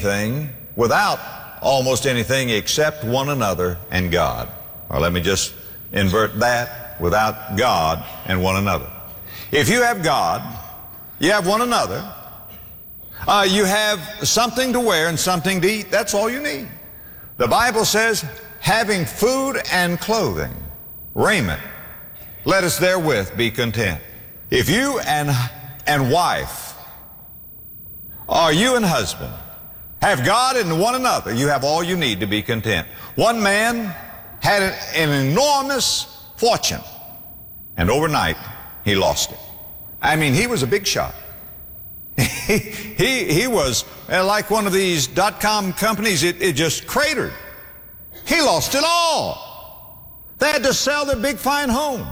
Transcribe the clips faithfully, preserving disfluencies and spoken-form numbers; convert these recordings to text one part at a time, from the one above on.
anything without almost anything except one another and God. Or let me just invert that, without God and one another. If you have God, you have one another, uh, you have something to wear and something to eat, that's all you need. The Bible says, having food and clothing, raiment, let us therewith be content. If you and, and wife, or you and husband, have God and one another, you have all you need to be content. One man had an, an enormous fortune, and overnight he lost it. I mean, he was a big shot. he, he, he was uh, like one of these dot-com companies, it, it just cratered. He lost it all. They had to sell their big fine home.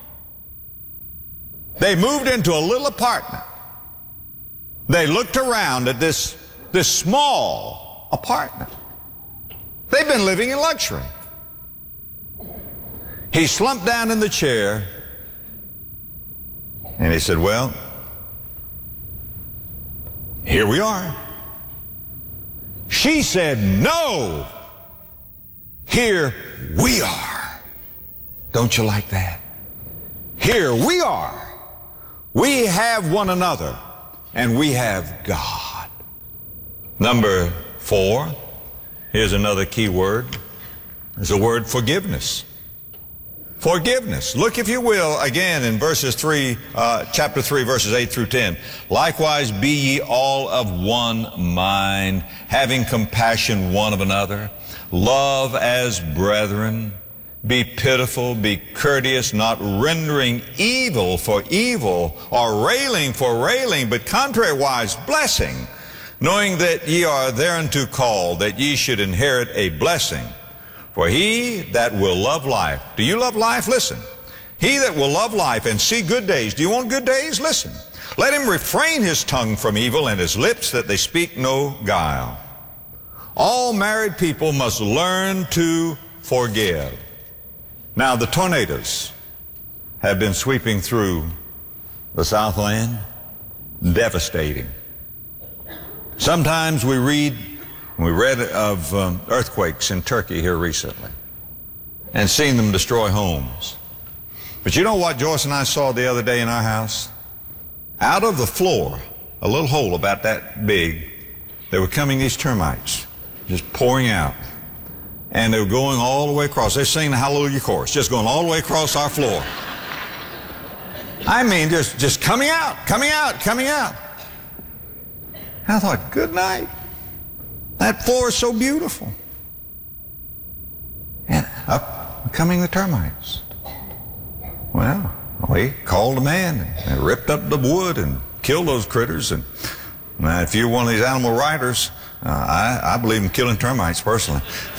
They moved into a little apartment. They looked around at this, this small apartment. They've been living in luxury. He slumped down in the chair and he said, well, here we are. She said, no, here we are. Don't you like that? Here we are. We have one another, and we have God. Number four, here's another key word. There's a word forgiveness. Forgiveness. Look, if you will, again in verses three, uh, chapter three, verses eight through ten. Likewise be ye all of one mind, having compassion one of another. Love as brethren. Be pitiful, be courteous, not rendering evil for evil, or railing for railing, but contrariwise blessing, knowing that ye are thereunto called, that ye should inherit a blessing. For he that will love life, do you love life? Listen. He that will love life and see good days, do you want good days? Listen. Let him refrain his tongue from evil and his lips that they speak no guile. All married people must learn to forgive. Now, the tornadoes have been sweeping through the Southland, devastating. Sometimes we read, we read of um, earthquakes in Turkey here recently, and seen them destroy homes. But you know what Joyce and I saw the other day in our house? Out of the floor, a little hole about that big, they were coming these termites, just pouring out. And they were going all the way across. They're singing the Hallelujah chorus, just going all the way across our floor. I mean, just, just coming out, coming out, coming out. I thought, good night. That floor is so beautiful. And up coming the termites. Well, we called a man and ripped up the wood and killed those critters. And now, if you're one of these animal writers, uh, I, I believe in killing termites personally.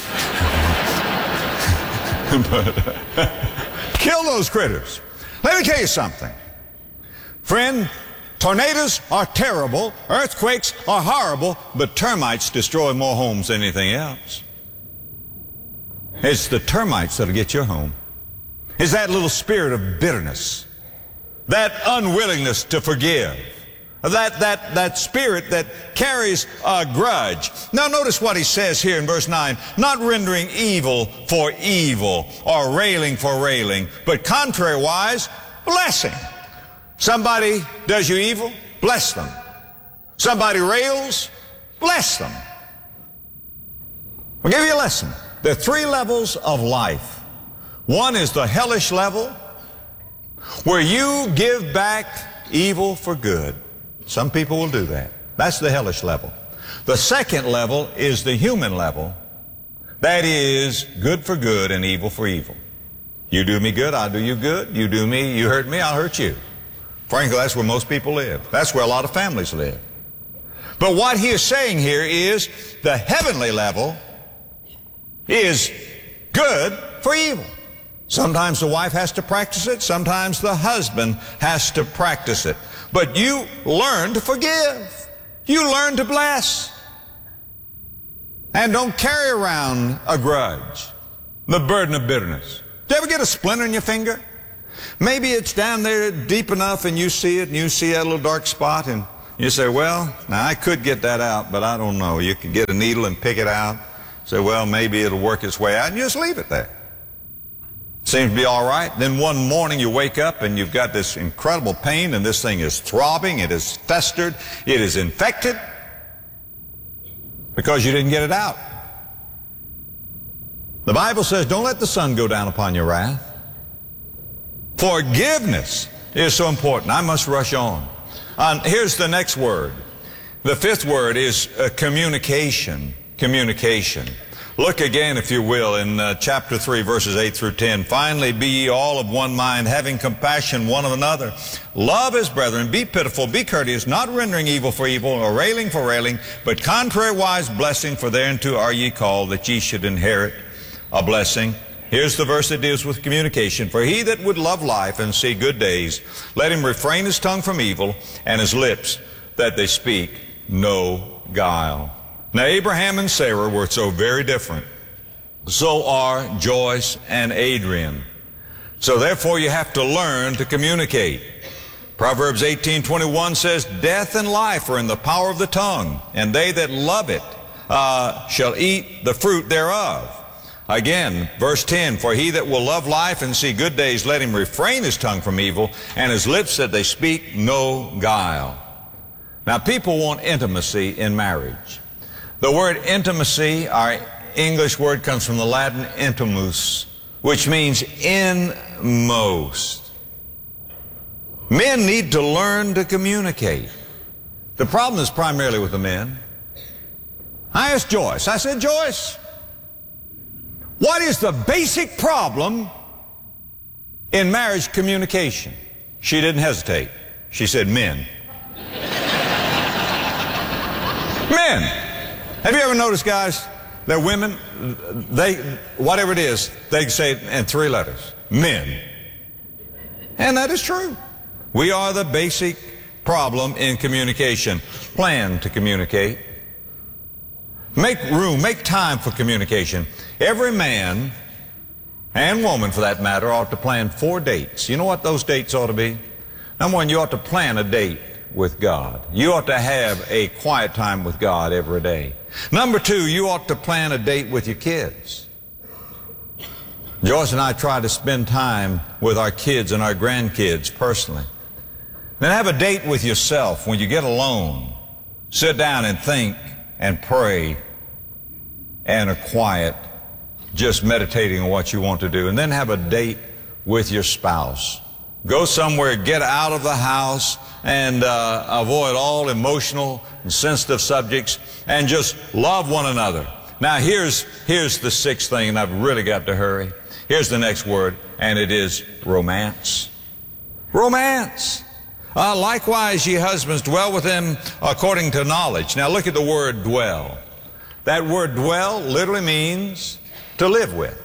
But, uh, kill those critters. Let me tell you something. Friend, tornadoes are terrible, earthquakes are horrible, but termites destroy more homes than anything else. It's the termites that'll get your home. It's that little spirit of bitterness, that unwillingness to forgive, that, that, that spirit that carries a grudge. Now notice what he says here in verse nine, not rendering evil for evil or railing for railing, but contrariwise blessing. Somebody does you evil, bless them. Somebody rails, bless them. I'll give you a lesson. There are three levels of life. One is the hellish level, where you give back evil for good. Some people will do that. That's the hellish level. The second level is the human level. That is good for good and evil for evil. You do me good, I'll do you good. You do me, you hurt me, I'll hurt you. Frankly, that's where most people live. That's where a lot of families live. But what he is saying here is the heavenly level is good for evil. Sometimes the wife has to practice it. Sometimes the husband has to practice it. But you learn to forgive. You learn to bless. And don't carry around a grudge, the burden of bitterness. Do you ever get a splinter in your finger? Maybe it's down there deep enough and you see it and you see that little dark spot and You say, well, now I could get that out, but I don't know. You could get a needle and pick it out. Say, well, maybe it'll work its way out, and just leave it there. Seems to be all right. Then one morning you wake up and you've got this incredible pain, and this thing is throbbing, it is festered, it is infected because you didn't get it out. The Bible says, don't let the sun go down upon your wrath. Forgiveness is so important. I must rush on. Uh, here's the next word. The fifth word is uh, communication. Communication. Look again, if you will, in uh, chapter three, verses eight through ten. Finally, be ye all of one mind, having compassion one of another. Love as brethren, be pitiful, be courteous, not rendering evil for evil, or railing for railing, but contrariwise blessing, for thereunto are ye called, that ye should inherit a blessing. Here's the verse that deals with communication. For he that would love life and see good days, let him refrain his tongue from evil, and his lips that they speak no guile. Now, Abraham and Sarah were so very different. So are Joyce and Adrian. So therefore you have to learn to communicate. Proverbs eighteen twenty-one says, death and life are in the power of the tongue, and they that love it uh, shall eat the fruit thereof. Again, verse ten, for he that will love life and see good days, let him refrain his tongue from evil, and his lips that they speak no guile. Now, people want intimacy in marriage. The word intimacy, our English word, comes from the Latin intimus, which means inmost. Men need to learn to communicate. The problem is primarily with the men. I asked Joyce, I said, Joyce, what is the basic problem in marriage communication? She didn't hesitate. She said, men. Men. Have you ever noticed, guys, that women, they, whatever it is, they can say it in three letters. Men. And that is true. We are the basic problem in communication. Plan to communicate. Make room, make time for communication. Every man and woman, for that matter, ought to plan four dates. You know what those dates ought to be? Number one, you ought to plan a date with God. You ought to have a quiet time with God every day. Number two, you ought to plan a date with your kids. Joyce and I try to spend time with our kids and our grandkids personally. Then have a date with yourself when you get alone. Sit down and think and pray and are quiet, just meditating on what you want to do. And then have a date with your spouse. Go somewhere, get out of the house, and uh, avoid all emotional and sensitive subjects, and just love one another. Now here's, here's the sixth thing, and I've really got to hurry. Here's the next word, and it is romance. Romance. Uh, likewise, ye husbands, dwell with them according to knowledge. Now look at the word dwell. That word dwell literally means to live with.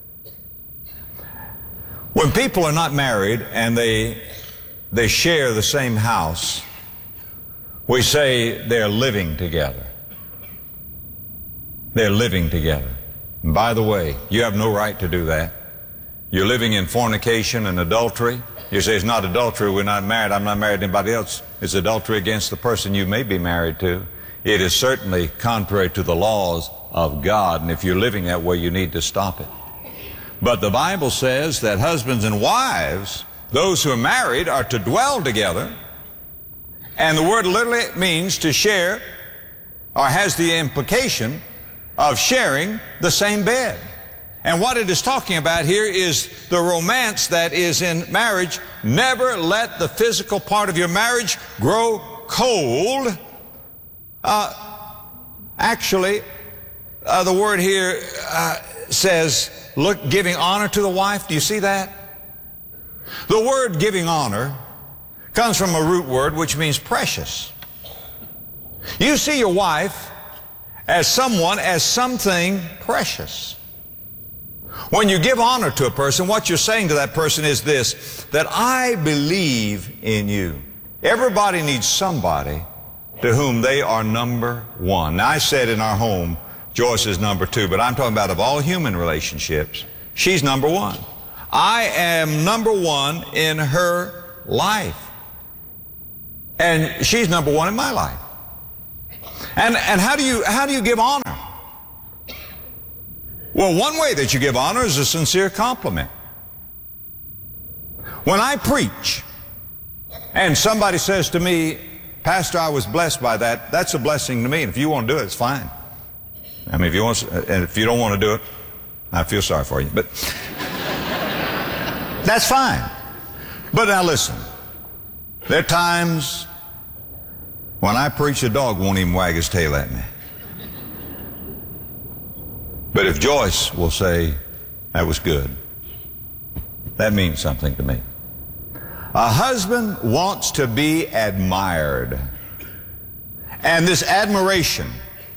When people are not married and they, they share the same house, we say they're living together. They're living together. And by the way, you have no right to do that. You're living in fornication and adultery. You say it's not adultery, we're not married, I'm not married to anybody else. It's adultery against the person you may be married to. It is certainly contrary to the laws of God, and if you're living that way, you need to stop it. But the Bible says that husbands and wives, those who are married, are to dwell together. And the word literally means to share, or has the implication of sharing the same bed. And what it is talking about here is the romance that is in marriage. Never let the physical part of your marriage grow cold. Uh, actually, uh, the word here uh, says, look, giving honor to the wife. Do you see that? The word giving honor comes from a root word which means precious. You see your wife as someone, as something precious. When you give honor to a person, what you're saying to that person is this, that I believe in you. Everybody needs somebody to whom they are number one. Now, I said in our home, Joyce is number two, but I'm talking about of all human relationships, she's number one. I am number one in her life. And she's number one in my life. And, and how do you, how do you give honor? Well, one way that you give honor is a sincere compliment. When I preach and somebody says to me, Pastor, I was blessed by that, that's a blessing to me. And if you want to do it, it's fine. I mean, if you want to, and if you don't want to do it, I feel sorry for you. But that's fine. But now listen, there are times when I preach, a dog won't even wag his tail at me. But if Joyce will say, that was good, that means something to me. A husband wants to be admired. And this admiration,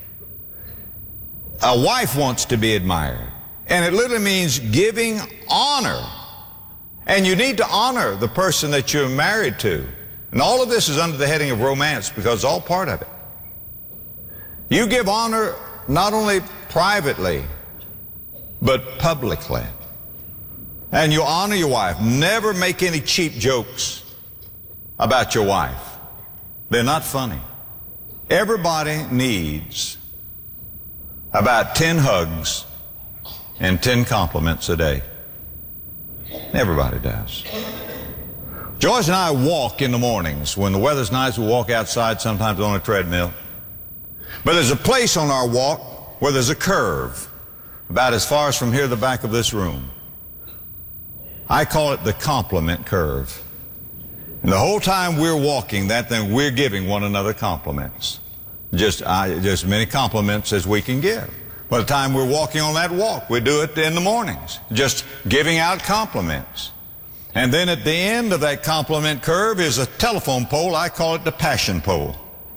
a wife wants to be admired. And it literally means giving honor. And you need to honor the person that you're married to. And all of this is under the heading of romance because it's all part of it. You give honor not only privately, but publicly. And you honor your wife. Never make any cheap jokes about your wife. They're not funny. Everybody needs about ten hugs and ten compliments a day. Everybody does. Joyce and I walk in the mornings. When the weather's nice, we walk outside, sometimes on a treadmill. But there's a place on our walk where there's a curve, about as far as from here to the back of this room. I call it the compliment curve. And the whole time we're walking that thing, we're giving one another compliments. Just, I, just as many compliments as we can give. By the time we're walking on that walk, we do it in the mornings, just giving out compliments. And then at the end of that compliment curve is a telephone pole. I call it the passion pole.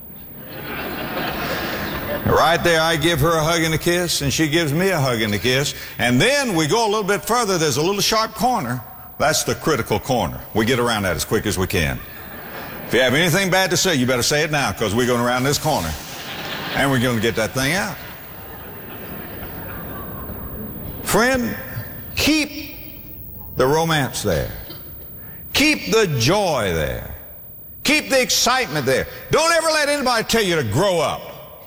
Right there, I give her a hug and a kiss, and she gives me a hug and a kiss. And then we go a little bit further. There's a little sharp corner. That's the critical corner. We get around that as quick as we can. If you have anything bad to say, you better say it now, because we're going around this corner. And we're going to get that thing out. Friend, keep the romance there. Keep the joy there. Keep the excitement there. Don't ever let anybody tell you to grow up.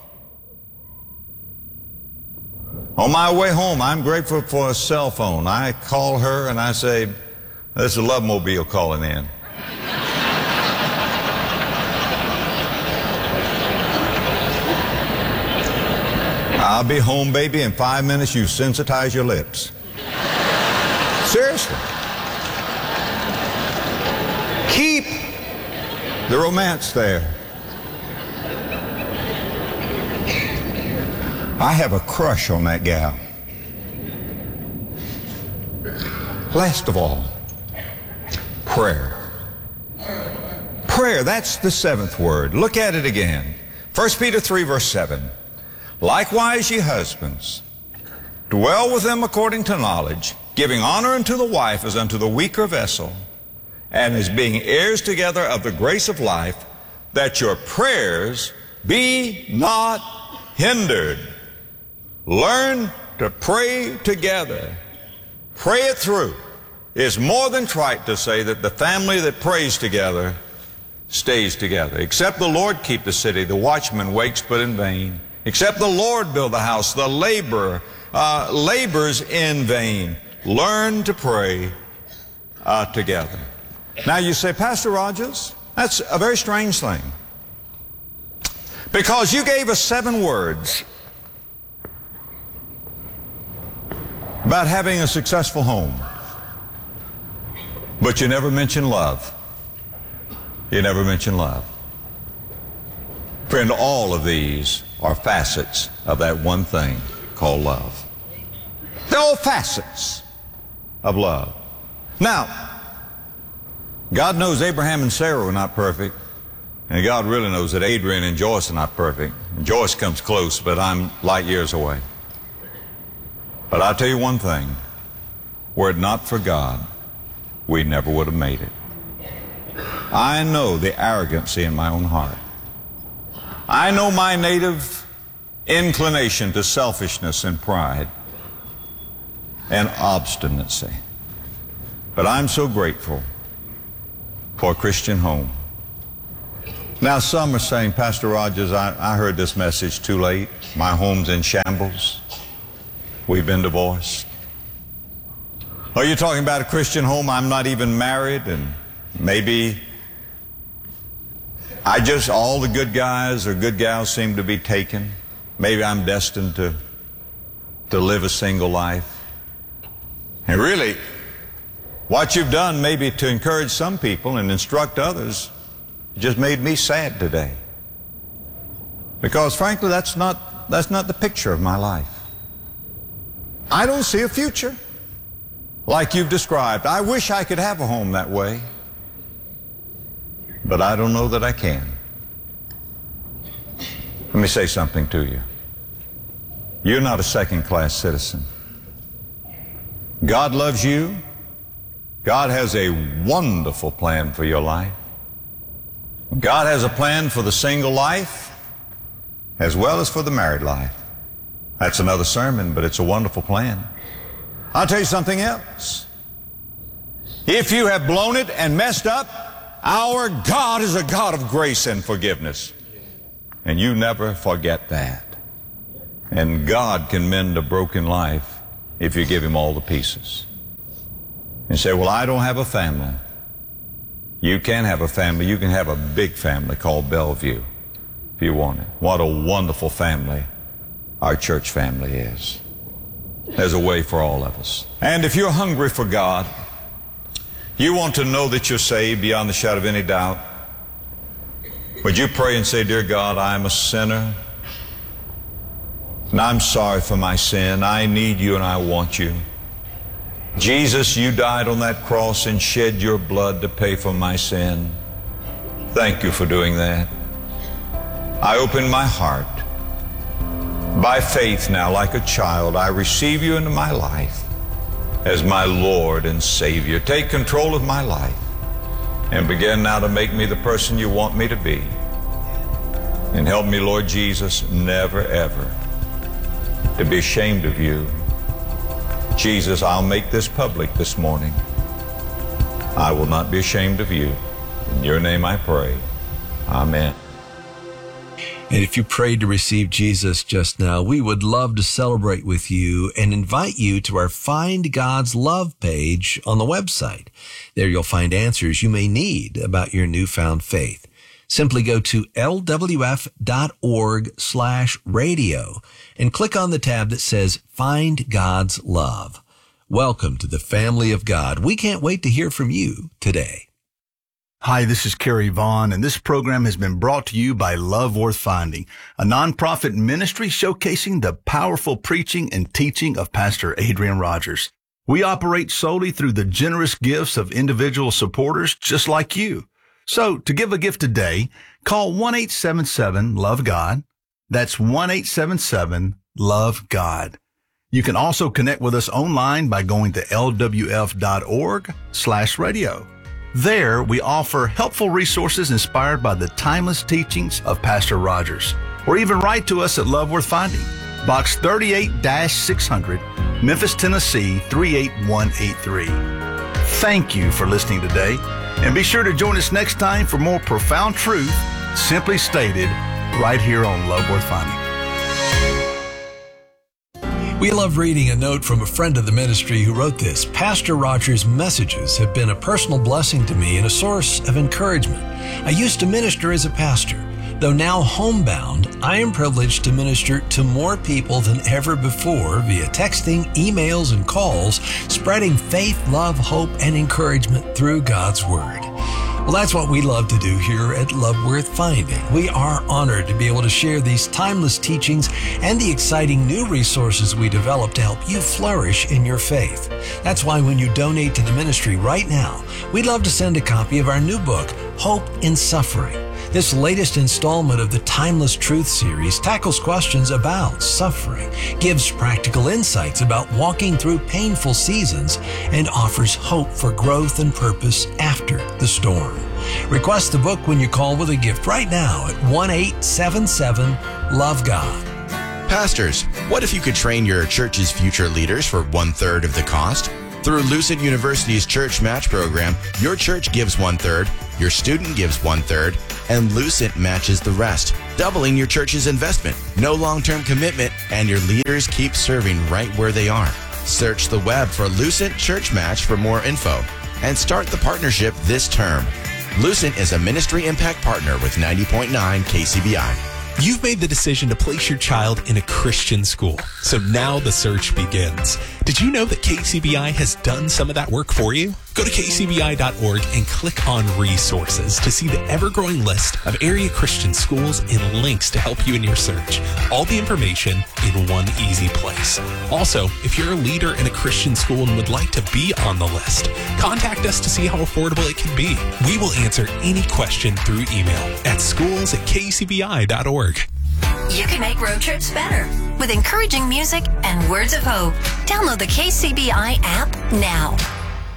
On my way home, I'm grateful for a cell phone. I call her and I say, there's a Love Mobile calling in. I'll be home, baby, in five minutes. You sensitize your lips. Seriously. Keep the romance there. I have a crush on that gal. Last of all, prayer. Prayer, that's the seventh word. Look at it again. First Peter three, verse seven. Likewise, ye husbands, dwell with them according to knowledge, giving honor unto the wife as unto the weaker vessel, and as being heirs together of the grace of life, that your prayers be not hindered. Learn to pray together. Pray it through. It's more than trite to say that the family that prays together stays together. Except the Lord keep the city, the watchman wakes but in vain. Except the Lord build the house, the laborer uh, labors in vain. Learn to pray uh, together. Now you say, Pastor Rogers, that's a very strange thing. Because you gave us seven words about having a successful home. But you never mention love. You never mention love. Friend, all of these are facets of that one thing called love. They're all facets of love. Now, God knows Abraham and Sarah were not perfect. And God really knows that Adrian and Joyce are not perfect. And Joyce comes close, but I'm light years away. But I'll tell you one thing. Were it not for God, we never would have made it. I know the arrogancy in my own heart. I know my native inclination to selfishness and pride and obstinacy. But I'm so grateful for a Christian home. Now, some are saying, Pastor Rogers, I, I heard this message too late. My home's in shambles. We've been divorced. Are you talking about a Christian home? I'm not even married, and maybe I just, all the good guys or good gals seem to be taken. Maybe I'm destined to, to live a single life. And really, what you've done maybe to encourage some people and instruct others just made me sad today. Because frankly, that's not, that's not the picture of my life. I don't see a future like you've described. I wish I could have a home that way, but I don't know that I can. Let me say something to you. You're not a second-class citizen. God loves you. God has a wonderful plan for your life. God has a plan for the single life as well as for the married life. That's another sermon, but it's a wonderful plan. I'll tell you something else. If you have blown it and messed up, our God is a God of grace and forgiveness. And you never forget that. And God can mend a broken life if you give Him all the pieces. And say, well, I don't have a family. You can have a family. You can have a big family called Bellevue if you want it. What a wonderful family our church family is. There's a way for all of us. And if you're hungry for God, you want to know that you're saved beyond the shadow of any doubt, would you pray and say, dear God, I'm a sinner, and I'm sorry for my sin. I need you and I want you. Jesus, you died on that cross and shed your blood to pay for my sin. Thank you for doing that. I open my heart. By faith now, like a child, I receive you into my life as my Lord and Savior. Take control of my life and begin now to make me the person you want me to be. And help me, Lord Jesus, never ever to be ashamed of you. Jesus, I'll make this public this morning. I will not be ashamed of you. In your name I pray. Amen. And if you prayed to receive Jesus just now, we would love to celebrate with you and invite you to our Find God's Love page on the website. There you'll find answers you may need about your newfound faith. Simply go to lwf.org slash radio and click on the tab that says Find God's Love. Welcome to the family of God. We can't wait to hear from you today. Hi, this is Kerry Vaughn, and this program has been brought to you by Love Worth Finding, a nonprofit ministry showcasing the powerful preaching and teaching of Pastor Adrian Rogers. We operate solely through the generous gifts of individual supporters just like you. So, to give a gift today, call one eight seven seven, love God. That's one eight seven seven, love God. You can also connect with us online by going to lwf.org slash radio. There, we offer helpful resources inspired by the timeless teachings of Pastor Rogers. Or even write to us at Love Worth Finding, Box thirty-eight six hundred, Memphis, Tennessee three eight one eight three. Thank you for listening today, and be sure to join us next time for more profound truth, simply stated, right here on Love Worth Finding. We love reading a note from a friend of the ministry who wrote this. Pastor Rogers' messages have been a personal blessing to me and a source of encouragement. I used to minister as a pastor. Though now homebound, I am privileged to minister to more people than ever before via texting, emails, and calls, spreading faith, love, hope, and encouragement through God's Word. Well, that's what we love to do here at Love Worth Finding. We are honored to be able to share these timeless teachings and the exciting new resources we develop to help you flourish in your faith. That's why when you donate to the ministry right now, we'd love to send a copy of our new book, Hope in Suffering. This latest installment of the Timeless Truth series tackles questions about suffering, gives practical insights about walking through painful seasons, and offers hope for growth and purpose after the storm. Request the book when you call with a gift right now at one eight seven seven, love God. Pastors, what if you could train your church's future leaders for one-third of the cost? Through Lucid University's Church Match program, your church gives one-third, Your student gives one-third, and Lucent matches the rest, doubling your church's investment. No long-term commitment, and your leaders keep serving right where they are. Search the web for Lucent Church Match for more info and start the partnership this term. Lucent is a ministry impact partner with ninety point nine K C B I. You've made the decision to place your child in a Christian school, so now the search begins. Did you know that K C B I has done some of that work for you? Go to K C B I dot org and click on resources to see the ever-growing list of area Christian schools and links to help you in your search. All the information in one easy place. Also, if you're a leader in a Christian school and would like to be on the list, contact us to see how affordable it can be. We will answer any question through email at schools at K C B I dot org. You can make road trips better with encouraging music and words of hope. Download the K C B I app now.